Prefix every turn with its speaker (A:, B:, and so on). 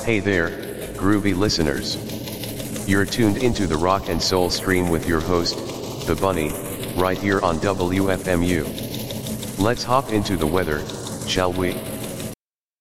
A: Hey there, groovy listeners. You're tuned into the rock and soul stream with your host, The Bunny, right here on WFMU. Let's hop into the weather, shall we?